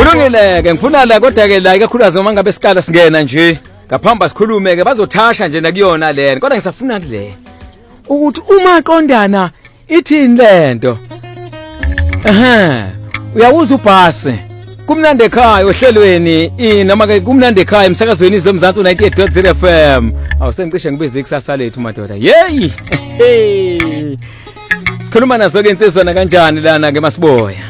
Kulungile-ke ngifuna la kodwa ke la ikakhulukazi uma ngabe sikala singena nje ngaphamba sikhulume ke bazothasha nje nakuyona lena kodwa ngisafuna kule ukuthi uma qondana ithini lento uyawuza ubhasi kumnandi ekhaya ohlelweni noma ke kumnandi ekhaya emsakazweni izilo Mzansi 98.0 FM awusengicishe ngibize ikusasa lethu madoda hey sikhuluma nazo ke insizwana kanjani lana ke Masiboya